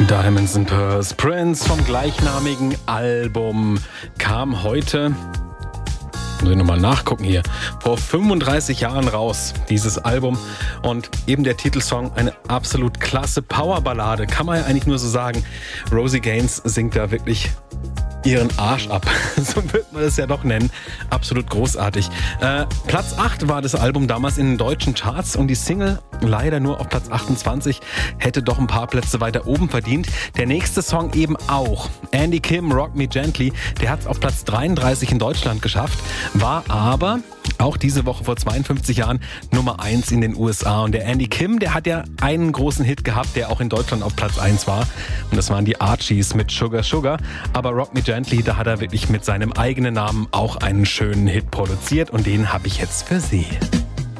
Diamonds and Pearls, Prince vom gleichnamigen Album kam heute, muss ich nochmal nachgucken hier, vor 35 Jahren raus, dieses Album. Und eben der Titelsong, eine absolut klasse Powerballade, kann man ja eigentlich nur so sagen. Rosie Gaines singt da wirklich ihren Arsch ab. So wird man das ja doch nennen. Absolut großartig. Platz 8 war das Album damals in den deutschen Charts und die Single leider nur auf Platz 28. Hätte doch ein paar Plätze weiter oben verdient. Der nächste Song eben auch. Andy Kim, Rock Me Gently. Der hat es auf Platz 33 in Deutschland geschafft. War aber auch diese Woche vor 52 Jahren Nummer 1 in den USA. Und der Andy Kim, der hat ja einen großen Hit gehabt, der auch in Deutschland auf Platz 1 war. Und das waren die Archies mit Sugar Sugar. Aber Rock Me Gently, da hat er wirklich mit seinem eigenen Namen auch einen schönen Hit produziert. Und den habe ich jetzt für Sie.